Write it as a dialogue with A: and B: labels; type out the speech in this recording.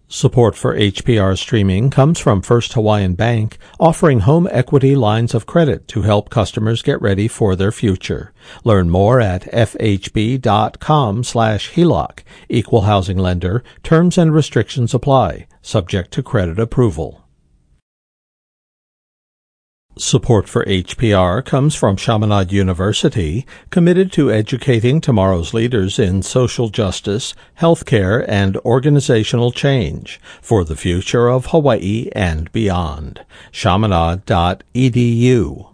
A: Support for HPR streaming comes from First Hawaiian Bank, offering home equity lines of credit to help customers get ready for their future. Learn more at fhb.com/HELOC. Equal housing lender. Terms and restrictions apply, subject to credit approval. Support for HPR comes from Chaminade University, committed to educating tomorrow's leaders in social justice, healthcare, and organizational change for the future of Hawaii and beyond. Chaminade.edu